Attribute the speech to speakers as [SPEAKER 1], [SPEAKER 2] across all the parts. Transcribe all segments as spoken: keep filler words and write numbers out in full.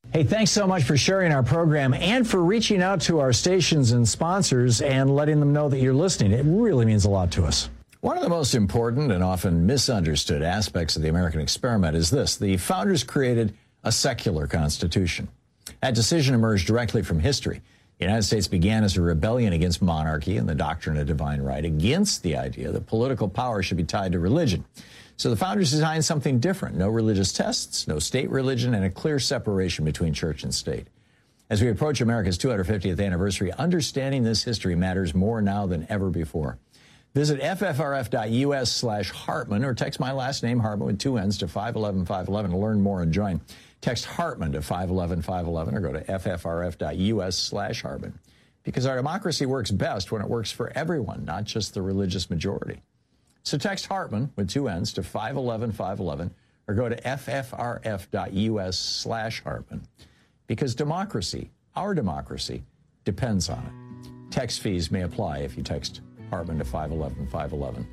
[SPEAKER 1] Hey, thanks so much for sharing our program and for reaching out to our stations and sponsors and letting them know that you're listening. It really means a lot to us. One of the most important and often misunderstood aspects of the American experiment is this. The founders created a secular constitution. That decision emerged directly from history. The United States began as a rebellion against monarchy and the doctrine of divine right, against the idea that political power should be tied to religion. So the founders designed something different: no religious tests, no state religion, and a clear separation between church and state. As we approach America's two hundred fiftieth anniversary, understanding this history matters more now than ever before. Visit ffrf.us slash Hartman or text my last name, Hartman, with two N's to five one one five one one to learn more and join. Text Hartman to five one one five one one or go to ffrf.us slash Hartman. Because our democracy works best when it works for everyone, not just the religious majority. So text Hartman with two N's to five one one five one one or go to ffrf.us slash Hartman. Because democracy, our democracy, depends on it. Text fees may apply if you text Hartman to five one one five one one.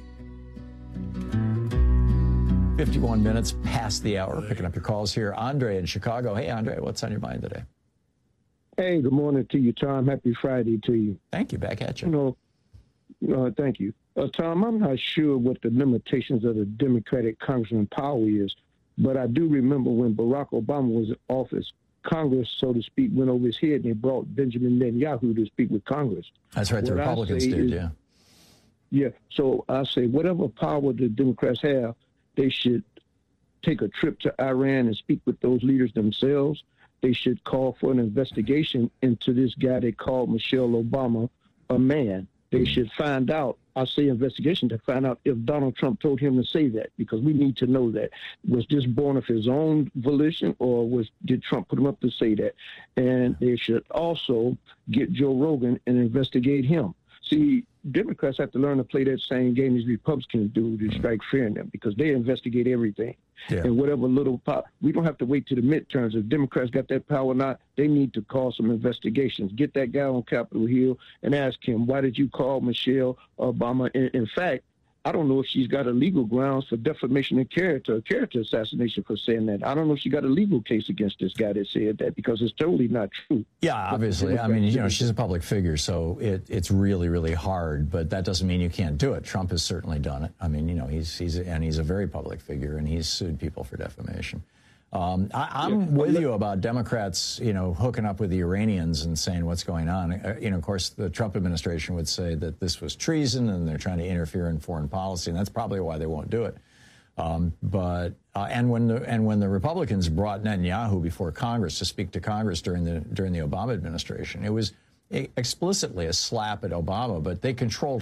[SPEAKER 1] fifty-one minutes past the hour, picking up your calls here. Andre in Chicago. Hey, Andre, what's on your mind today?
[SPEAKER 2] Hey, good morning to you, Tom. Happy Friday to you.
[SPEAKER 1] Thank you. Back at you.
[SPEAKER 2] You know, uh, thank you. Uh, Tom, I'm not sure what the limitations of the Democratic Congressman power is, but I do remember when Barack Obama was in office, Congress, so to speak, went over his head and they brought Benjamin Netanyahu to speak with Congress.
[SPEAKER 1] That's right. The
[SPEAKER 2] what
[SPEAKER 1] Republicans did,
[SPEAKER 2] is,
[SPEAKER 1] yeah.
[SPEAKER 2] Yeah. So I say whatever power the Democrats have, they should take a trip to Iran and speak with those leaders themselves. They should call for an investigation into this guy they called Michelle Obama a man. They should find out, I say investigation, to find out if Donald Trump told him to say that, because we need to know that. Was this born of his own volition, or was did Trump put him up to say that? And they should also get Joe Rogan and investigate him. See, Democrats have to learn to play that same game as Republicans do to strike fear in them, because they investigate everything. Yeah. And whatever little power, we don't have to wait to the midterms. If Democrats got that power or not, they need to call some investigations. Get that guy on Capitol Hill and ask him, why did you call Michelle Obama? In, in fact, I don't know if she's got a legal grounds for defamation of character, character assassination for saying that. I don't know if she got a legal case against this guy that said that, because it's totally not true.
[SPEAKER 1] Yeah, obviously. I mean, you know, she's a public figure, so it, it's really, really hard. But that doesn't mean you can't do it. Trump has certainly done it. I mean, you know, he's he's and he's a very public figure, and he's sued people for defamation. Um, I, I'm yeah. with you about Democrats, you know, hooking up with the Iranians and saying what's going on. Uh, you know, of course, the Trump administration would say that this was treason and they're trying to interfere in foreign policy, and that's probably why they won't do it. Um, but uh, and when the and when the Republicans brought Netanyahu before Congress to speak to Congress during the during the Obama administration, it was explicitly a slap at Obama, but they controlled